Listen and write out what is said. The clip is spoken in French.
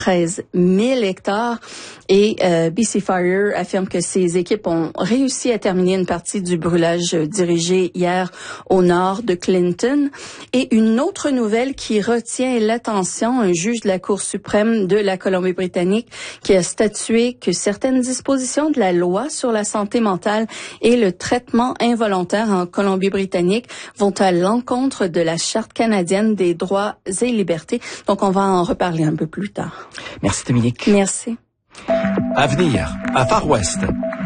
13 000 hectares et BC Fire affirme que ses équipes ont réussi à terminer une partie du brûlage dirigé hier au nord de Clinton. Et une autre nouvelle qui retient l'attention, un juge de la Cour suprême de la Colombie-Britannique qui a statué que certaines dispositions de la loi sur la santé mentale et le traitement involontaire en Colombie-Britannique vont à l'encontre de la Charte canadienne des droits et libertés. Donc, on va en reparler un peu plus tard. Merci Dominique. Merci. À venir, à Far West,